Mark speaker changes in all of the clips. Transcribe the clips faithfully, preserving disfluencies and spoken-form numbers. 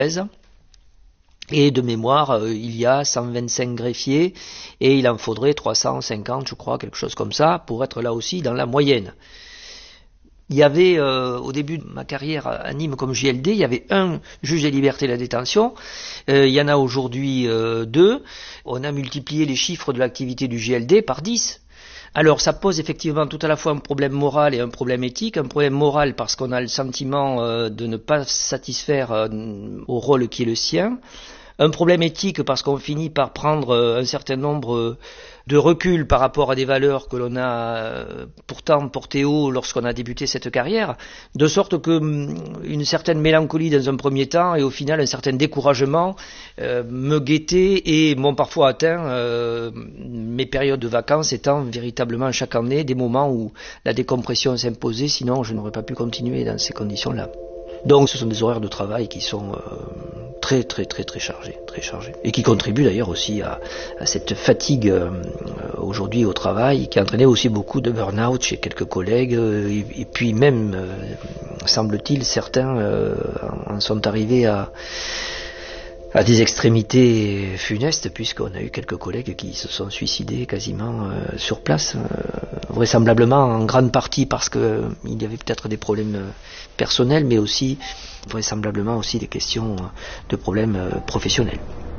Speaker 1: Et de mémoire, euh, il y a cent vingt-cinq greffiers et il en faudrait trois cent cinquante, je crois, quelque chose comme ça, pour être là aussi dans la moyenne. Il y avait, euh, au début de ma carrière à Nîmes comme J L D, il y avait un juge des libertés et de la détention. Euh, il y en a aujourd'hui euh, deux. On a multiplié les chiffres de l'activité du J L D par dix. Alors ça pose effectivement tout à la fois un problème moral et un problème éthique. Un problème moral parce qu'on a le sentiment euh, de ne pas satisfaire euh, au rôle qui est le sien. Un problème éthique parce qu'on finit par prendre euh, un certain nombre euh, de recul par rapport à des valeurs que l'on a euh, pourtant portées haut lorsqu'on a débuté cette carrière, de sorte que hum, une certaine mélancolie dans un premier temps et au final un certain découragement euh, me guettait et m'ont parfois atteint, euh, mes périodes de vacances étant véritablement chaque année des moments où la décompression s'imposait, sinon je n'aurais pas pu continuer dans ces conditions-là. Donc ce sont des horaires de travail qui sont euh, très très très très chargés, très chargés, et qui contribuent d'ailleurs aussi à, à cette fatigue euh, aujourd'hui au travail, qui a entraîné aussi beaucoup de burn-out chez quelques collègues, euh, et, et puis même, euh, semble-t-il, certains euh, en sont arrivés à à des extrémités funestes, puisqu'on a eu quelques collègues qui se sont suicidés quasiment euh, sur place, euh, vraisemblablement en grande partie parce qu'il euh, y avait peut-être des problèmes euh, personnels, mais aussi vraisemblablement aussi des questions euh, de problèmes euh, professionnels.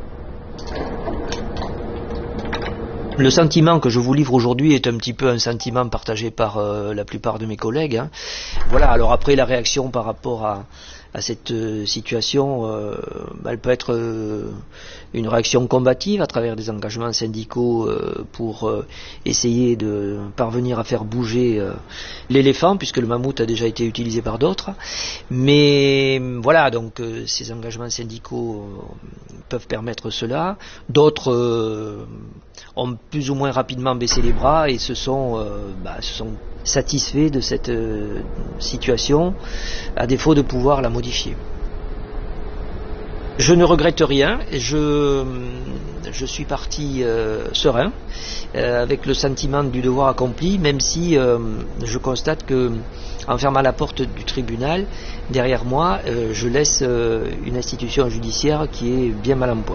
Speaker 1: Le sentiment que je vous livre aujourd'hui est un petit peu un sentiment partagé par euh, la plupart de mes collègues. Hein. Voilà, alors après la réaction par rapport à à cette euh, situation, euh, elle peut être euh, une réaction combative à travers des engagements syndicaux euh, pour euh, essayer de parvenir à faire bouger euh, l'éléphant, puisque le mammouth a déjà été utilisé par d'autres. Mais voilà, donc euh, ces engagements syndicaux euh, peuvent permettre cela. D'autres euh, ont plus ou moins rapidement baissé les bras et se sont, euh, bah, se sont satisfaits de cette euh, situation, à défaut de pouvoir la modifier. Je ne regrette rien, je, je suis parti euh, serein, euh, avec le sentiment du devoir accompli, même si euh, je constate que, en fermant la porte du tribunal, derrière moi, euh, je laisse euh, une institution judiciaire qui est bien mal en point.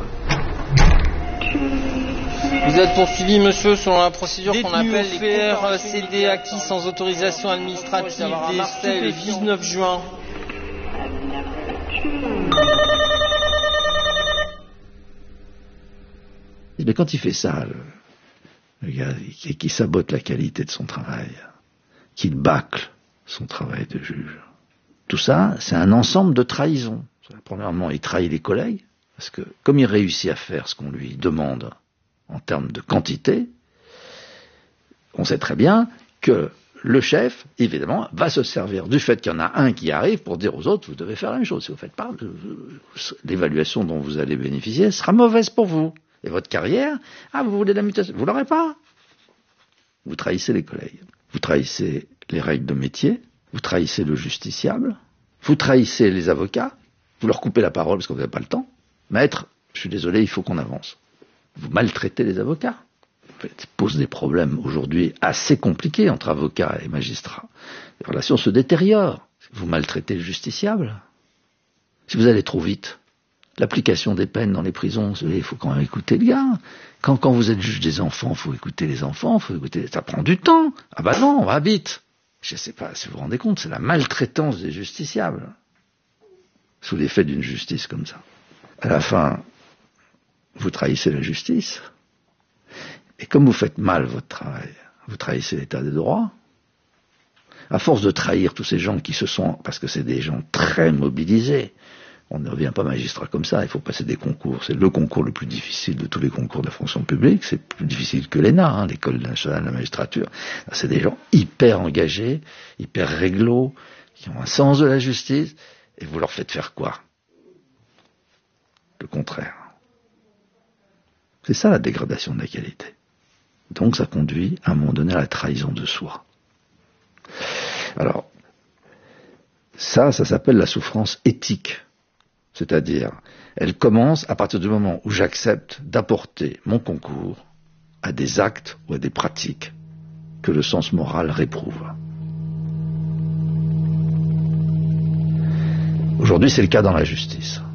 Speaker 2: Vous êtes poursuivi, monsieur, selon la procédure qu'on appelle les faire céder acquis sans autorisation administrative décès le dix-neuf juin.
Speaker 3: Mais quand il fait ça, le, le gars qui, qui sabote la qualité de son travail, qu'il bâcle son travail de juge, tout ça, c'est un ensemble de trahisons. Premièrement, il trahit les collègues, parce que comme il réussit à faire ce qu'on lui demande en termes de quantité, on sait très bien que le chef, évidemment, va se servir du fait qu'il y en a un qui arrive pour dire aux autres, vous devez faire la même chose. Si vous ne faites pas, l'évaluation dont vous allez bénéficier sera mauvaise pour vous. Et votre carrière, ah, vous voulez la mutation, vous l'aurez pas. Vous trahissez les collègues, vous trahissez les règles de métier, vous trahissez le justiciable, vous trahissez les avocats, vous leur coupez la parole parce que vous n'avez pas le temps. Maître, je suis désolé, il faut qu'on avance. Vous maltraitez les avocats. En fait, ça pose des problèmes aujourd'hui assez compliqués entre avocats et magistrats. Les relations se détériorent. Vous maltraitez le justiciable. Si vous allez trop vite, l'application des peines dans les prisons, il faut quand même écouter le gars. Quand, quand vous êtes juge des enfants, il faut écouter les enfants, faut écouter, ça prend du temps. Ah bah non, on va vite. Je ne sais pas si vous vous rendez compte, c'est la maltraitance des justiciables. Sous l'effet d'une justice comme ça. À la fin, vous trahissez la justice. Et comme vous faites mal votre travail, vous trahissez l'état des droits. À force de trahir tous ces gens qui se sont, parce que c'est des gens très mobilisés, on ne devient pas magistrat comme ça, il faut passer des concours. C'est le concours le plus difficile de tous les concours de la fonction publique, c'est plus difficile que l'E N A, hein, l'école nationale de la magistrature. C'est des gens hyper engagés, hyper réglo, qui ont un sens de la justice, et vous leur faites faire quoi? Le contraire. C'est ça la dégradation de la qualité. Donc ça conduit à un moment donné à la trahison de soi. Alors, ça, ça s'appelle la souffrance éthique. C'est-à-dire, elle commence à partir du moment où j'accepte d'apporter mon concours à des actes ou à des pratiques que le sens moral réprouve. Aujourd'hui, c'est le cas dans la justice.